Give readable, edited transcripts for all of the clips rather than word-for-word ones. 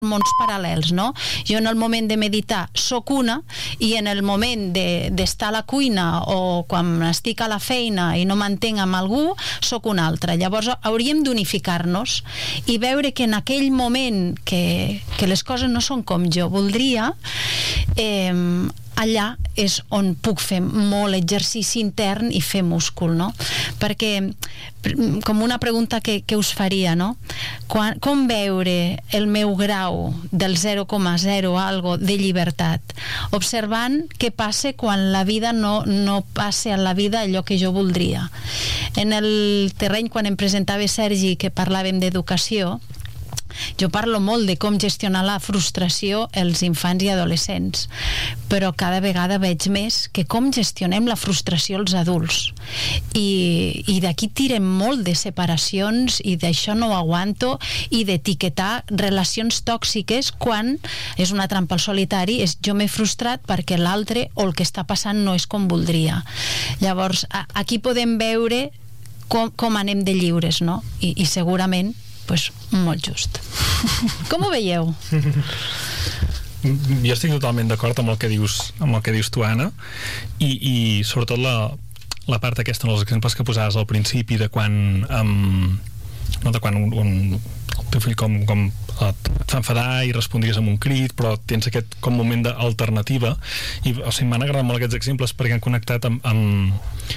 mons paral·lels, no? Jo en el moment de meditar soc una i en el moment d'estar a la cuina o quan estic a la feina i no m'entenc amb algú, soc una altra. Llavors hauríem d'unificar-nos i veure que en aquell moment que les coses no són com jo voldria, allà és on puc fer molt exercici intern i fer múscul, no? Perquè, com una pregunta que us faria, no? Com veure el meu grau del 0,0 algo de llibertat, observant què passa quan la vida no passa a la vida allò que jo voldria. En el terreny, quan em presentava Sergi, que parlàvem d'educació, jo parlo molt de com gestionar la frustració els infants i adolescents, però cada vegada veig més que com gestionem la frustració els adults, i d'aquí tirem molt de separacions i d'això no ho aguanto, i d'etiquetar relacions tòxiques quan és una trampa al solitari, és jo m'he frustrat perquè l'altre o el que està passant no és com voldria. Llavors aquí podem veure com anem de lliures, no? I segurament pues, molt just. Com ho veieu? Jo estic totalment d'acord amb el que dius tu, Anna, i sobretot la part aquesta, els exemples que posaves al principi de quan el teu fill com et fa enfadar i respondries amb un crit, però tens aquest com moment d'alternativa, i o sigui, m'han agradat molt aquests exemples perquè han connectat amb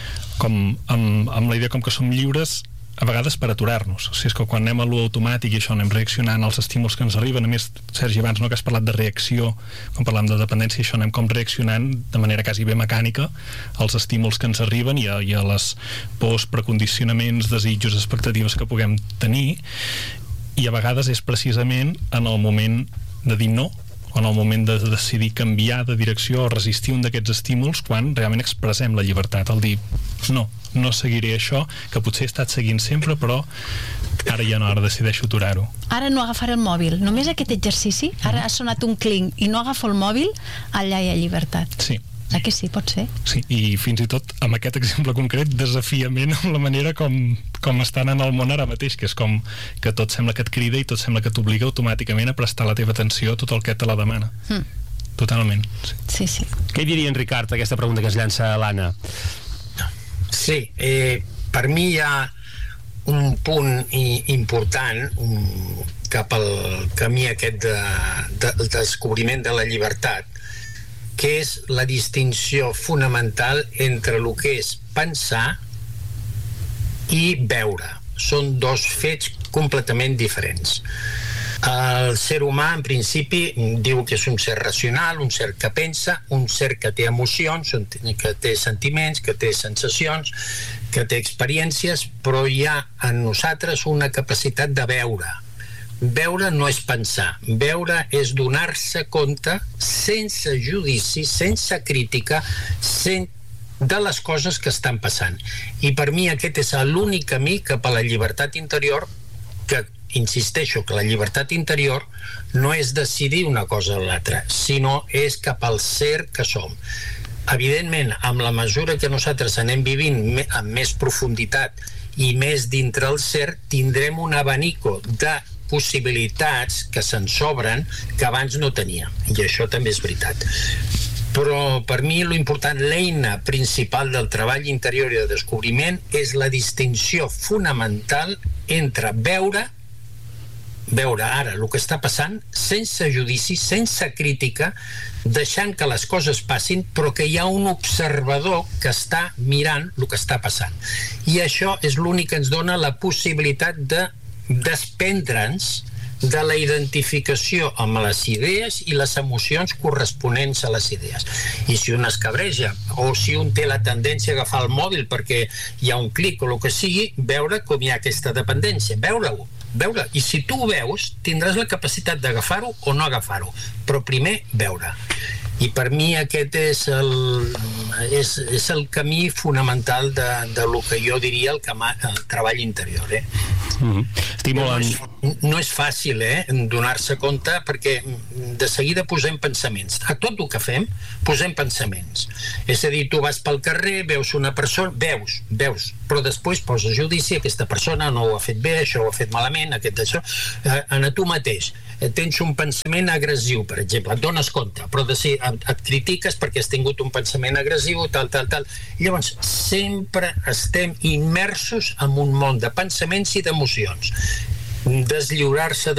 la idea com que som lliures a vegades per aturar-nos. O sigui, és que quan anem a lo automàtic i això, anem reaccionant als estímuls que ens arriben. A més, Sergi, abans que has parlat de reacció, quan parlàvem de dependència, això anem com reaccionant de manera quasi bé mecànica als estímuls que ens arriben i a les pors, precondicionaments, desitjos, expectatives que puguem tenir, i a vegades és precisament en el moment de dir no, o en el moment de decidir canviar de direcció o resistir un d'aquests estímuls, quan realment expressem la llibertat, el dir no seguiré això, que potser he estat seguint sempre, però ara ja no, ara decideixo aturar-ho. Ara no agafaré el mòbil, només aquest exercici, ara ha sonat un clinc i no agafo el mòbil, allà hi ha llibertat. Sí. Que sí, pot ser? Sí, i fins i tot amb aquest exemple concret, desafiament amb la manera com estan en el món ara mateix, que és com que tot sembla que et crida i tot sembla que t'obliga automàticament a prestar la teva atenció a tot el que te la demana. Totalment. Sí. Què diria en Ricard a aquesta pregunta que es llança l'Anna? Sí, per mi hi ha un punt important cap al camí aquest del descobriment de la llibertat, que és la distinció fonamental entre el que és pensar i veure. Són dos fets completament diferents. El ser humà, en principi, diu que és un ser racional, un ser que pensa, un ser que té emocions, que té sentiments, que té sensacions, que té experiències, però hi ha en nosaltres una capacitat de veure. Veure no és pensar, veure és donar-se compte sense judici, sense crítica, de les coses que estan passant. I per mi aquest és l'únic camí cap a la llibertat interior, que insisteixo que la llibertat interior no és decidir una cosa o l'altra, sinó és cap al ser que som. Evidentment, amb la mesura que nosaltres anem vivint amb més profunditat i més dintre el ser, tindrem un abanico de possibilitats que se'n sobren que abans no teníem, i això també és veritat. Però per mi l'important, l'eina principal del treball interior i de descobriment és la distinció fonamental entre veure ara el que està passant sense judici, sense crítica, deixant que les coses passin, però que hi ha un observador que està mirant el que està passant. I això és l'únic que ens dona la possibilitat de desprendre'ns de la identificació amb les idees i les emocions corresponents a les idees. I si un es cabreja o si un té la tendència a agafar el mòbil perquè hi ha un clic o el que sigui, veure com hi ha aquesta dependència, veure-ho. I si tu ho veus, tindràs la capacitat d'agafar-ho o no agafar-ho, però primer veure. I per mi aquest és el camí fonamental de lo que jo diria el treball interior. Estic molt no és fàcil, donar-se compte, perquè de seguida posem pensaments. A tot el que fem, posem pensaments. És a dir, tu vas pel carrer, veus una persona, veus, però després poses judici, aquesta persona no ho ha fet bé, això ho ha fet malament, això, a tu mateix. Tens un pensament agressiu, per exemple, et dones compte, però et critiques perquè has tingut un pensament agressiu, tal. Llavors, sempre estem immersos en un món de pensaments i d'emocions. Deslliurar-se